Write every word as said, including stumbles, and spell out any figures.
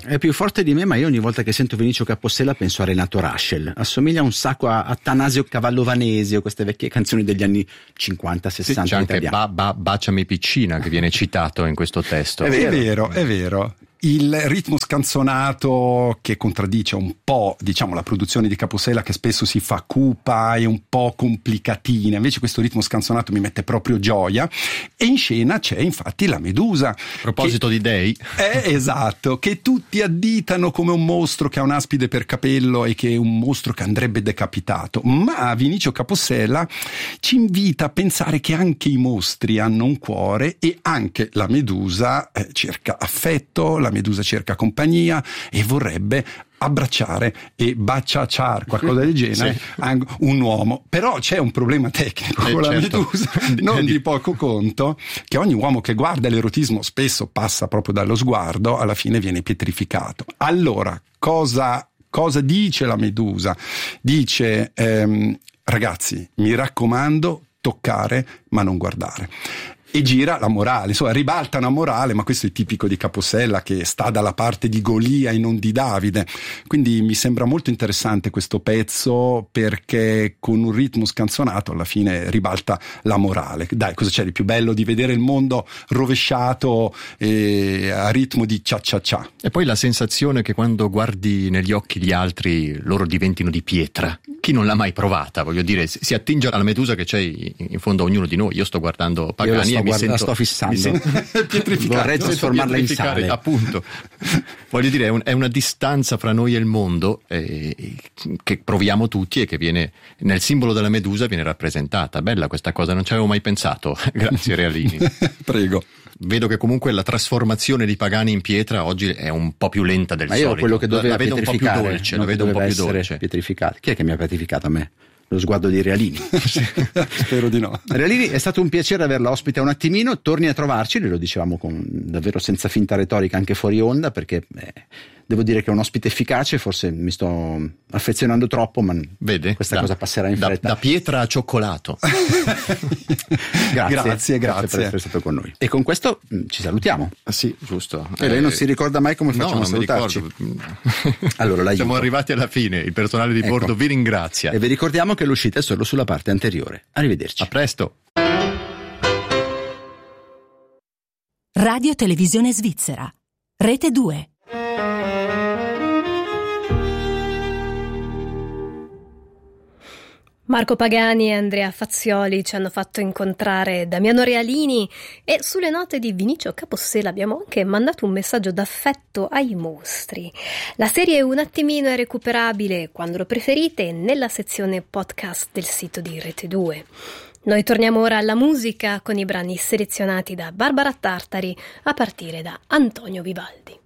È più forte di me, ma io ogni volta che sento Vinicio Capossela penso a Renato Rascel. Assomiglia un sacco a Attanasio Cavallo-Vanesio, queste vecchie canzoni degli anni cinquanta sessanta. Sì, c'è anche italiani. ba, ba, Baciami piccina che viene citato in questo testo. È vero, è vero, è vero. Il ritmo scanzonato che contraddice un po', diciamo, la produzione di Capossela, che spesso si fa cupa e un po' complicatina, invece questo ritmo scanzonato mi mette proprio gioia. E in scena c'è infatti la Medusa. A proposito che, di dei. Eh, esatto, che tutti additano come un mostro che ha un'aspide per capello e che è un mostro che andrebbe decapitato, ma Vinicio Capossela ci invita a pensare che anche i mostri hanno un cuore e anche la Medusa eh, cerca affetto, la Medusa cerca compagnia e vorrebbe abbracciare e baciaciar, qualcosa del genere, sì. un uomo. Però c'è un problema tecnico eh, con certo. la Medusa, non di poco conto, che ogni uomo che guarda l'erotismo spesso passa proprio dallo sguardo, alla fine viene pietrificato. Allora, cosa, cosa dice la Medusa? Dice, ehm, ragazzi, mi raccomando, toccare ma non guardare. E gira la morale, insomma ribalta una morale, ma questo è tipico di Capossela, che sta dalla parte di Golia e non di Davide. Quindi mi sembra molto interessante questo pezzo, perché con un ritmo scanzonato alla fine ribalta la morale. Dai, cosa c'è di più bello di vedere il mondo rovesciato eh, a ritmo di cia cia cia? E poi la sensazione che quando guardi negli occhi gli altri loro diventino di pietra. Chi non l'ha mai provata? Voglio dire, si attinge alla Medusa che c'è in fondo a ognuno di noi. Io sto guardando Pagani e mi guarda, sento, la sto fissando. Mi sento, vorrei trasformarla in sale. Appunto, voglio dire, è, un, è una distanza fra noi e il mondo eh, che proviamo tutti e che viene nel simbolo della Medusa viene rappresentata. Bella questa cosa, non ci avevo mai pensato. Grazie Realini. Prego. Vedo che comunque la trasformazione di Pagani in pietra oggi è un po' più lenta del Ma io solito. quello che doveva la vedo un po' più dolce, la vedo un po' più dolce. Pietrificato. Chi è che mi ha pietrificato a me? Lo sguardo di Realini. Spero di no. Realini, è stato un piacere averla ospite un attimino, torni a trovarci, lo dicevamo con, davvero senza finta retorica anche fuori onda, perché eh, devo dire che è un ospite efficace, forse mi sto affezionando troppo, ma vede, questa da, cosa passerà in da, fretta. Da pietra a cioccolato. grazie, grazie, grazie per essere stato con noi. E con questo mh, ci salutiamo. Ah, sì, giusto. E lei non si ricorda mai come facciamo no, a salutarci? Allora, siamo arrivati alla fine, il personale di bordo ecco. vi ringrazia. E vi ricordiamo che l'uscita è solo sulla parte anteriore. Arrivederci. A presto. Radio Televisione Svizzera, Rete due. Marco Pagani e Andrea Fazzioli ci hanno fatto incontrare Damiano Realini e sulle note di Vinicio Capossela abbiamo anche mandato un messaggio d'affetto ai mostri. La serie Un attimino è recuperabile quando lo preferite nella sezione podcast del sito di Rete due. Noi torniamo ora alla musica con i brani selezionati da Barbara Tartari a partire da Antonio Vivaldi.